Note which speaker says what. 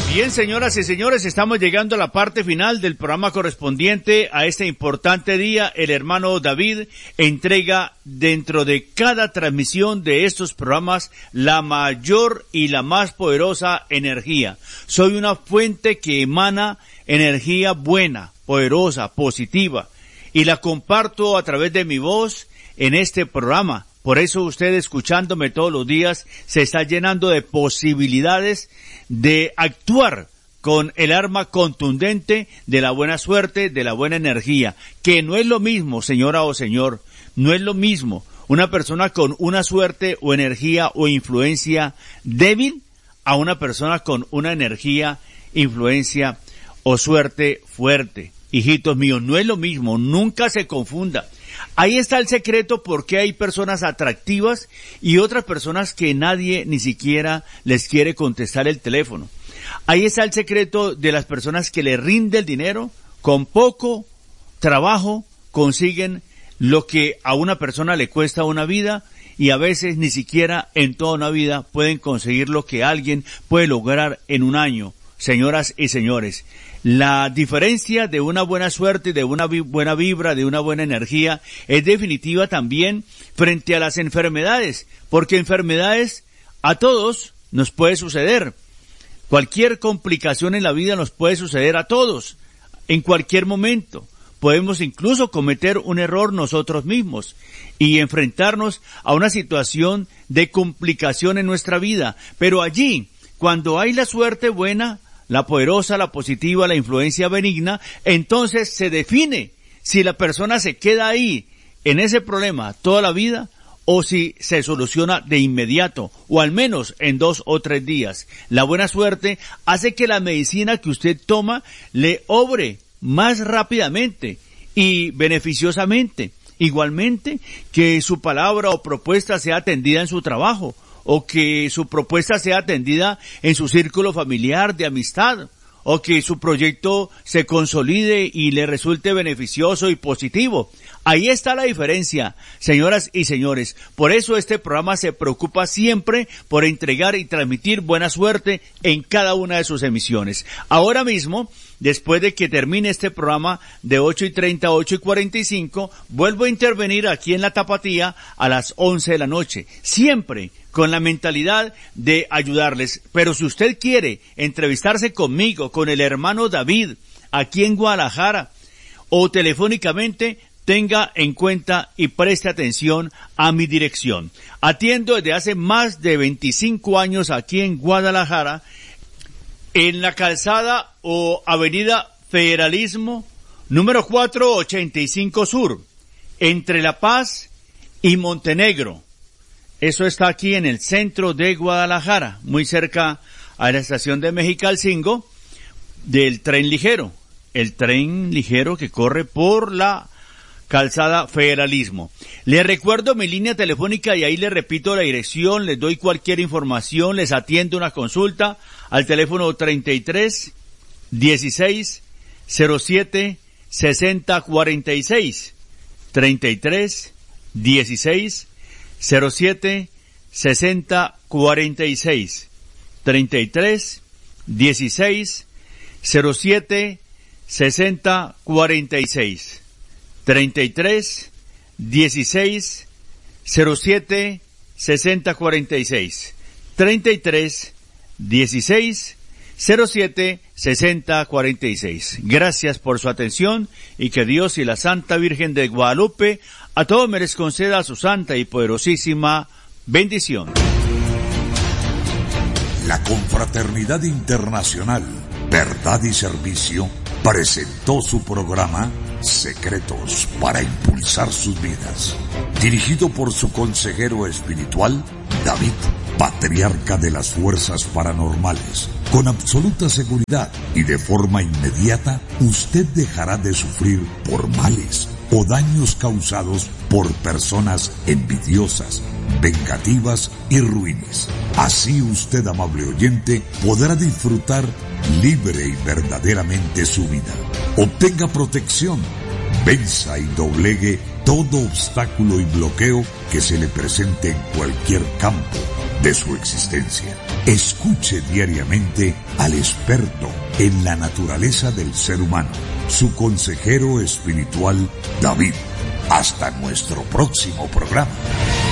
Speaker 1: Bien, señoras y señores, estamos llegando a la parte final del programa correspondiente a este importante día. El hermano David entrega dentro de cada transmisión de estos programas la mayor y la más poderosa energía. Soy una fuente que emana energía buena, poderosa, positiva, y la comparto a través de mi voz en este programa. Por eso usted, escuchándome todos los días, se está llenando de posibilidades de actuar con el arma contundente de la buena suerte, de la buena energía, que no es lo mismo, señora o señor, no es lo mismo una persona con una suerte o energía o influencia débil a una persona con una energía, influencia o suerte fuerte. Hijitos míos, no es lo mismo, nunca se confunda. Ahí está el secreto porque hay personas atractivas y otras personas que nadie ni siquiera les quiere contestar el teléfono. Ahí está el secreto de las personas que le rinde el dinero, con poco trabajo consiguen lo que a una persona le cuesta una vida y a veces ni siquiera en toda una vida pueden conseguir lo que alguien puede lograr en un año. Señoras y señores, la diferencia de una buena suerte, de una buena vibra, de una buena energía, es definitiva también frente a las enfermedades, porque enfermedades a todos nos puede suceder. Cualquier complicación en la vida nos puede suceder a todos, en cualquier momento. Podemos incluso cometer un error nosotros mismos y enfrentarnos a una situación de complicación en nuestra vida. Pero allí, cuando hay la suerte buena, la poderosa, la positiva, la influencia benigna, entonces se define si la persona se queda ahí en ese problema toda la vida o si se soluciona de inmediato o al menos en 2 o 3 días. La buena suerte hace que la medicina que usted toma le obre más rápidamente y beneficiosamente. Igualmente que su palabra o propuesta sea atendida en su trabajo, o que su propuesta sea atendida en su círculo familiar de amistad, o que su proyecto se consolide y le resulte beneficioso y positivo. Ahí está la diferencia, señoras y señores. Por eso este programa se preocupa siempre por entregar y transmitir buena suerte en cada una de sus emisiones. Ahora mismo, después de que termine este programa de 8:30 a 8:45, vuelvo a intervenir aquí en La Tapatía a las 11 de la noche. Siempre con la mentalidad de ayudarles. Pero si usted quiere entrevistarse conmigo, con el hermano David, aquí en Guadalajara, o telefónicamente, tenga en cuenta y preste atención a mi dirección. Atiendo desde hace más de 25 años aquí en Guadalajara, en la calzada o avenida Federalismo, número 485 Sur, entre La Paz y Montenegro. Eso está aquí en el centro de Guadalajara, muy cerca a la estación de Mexicalcingo del tren ligero. El tren ligero que corre por la calzada Federalismo. Les recuerdo mi línea telefónica y ahí les repito la dirección, les doy cualquier información, les atiendo una consulta al teléfono 33 16 07 60 46. 33 16 07 60 46. 33 16 07 60 46. 33 16 07 60 46. 33 16 07 60 46. Gracias por su atención y que Dios y la Santa Virgen de Guadalupe a todos me les conceda su santa y poderosísima bendición.
Speaker 2: La Confraternidad Internacional Verdad y Servicio presentó su programa Secretos para Impulsar Sus Vidas, dirigido por su consejero espiritual, David, patriarca de las fuerzas paranormales. Con absoluta seguridad y de forma inmediata, usted dejará de sufrir por males o daños causados por personas envidiosas, vengativas y ruines. Así usted, amable oyente, podrá disfrutar libre y verdaderamente su vida. Obtenga protección, venza y doblegue todo obstáculo y bloqueo que se le presente en cualquier campo de su existencia. Escuche diariamente al experto en la naturaleza del ser humano, su consejero espiritual David. Hasta nuestro próximo programa.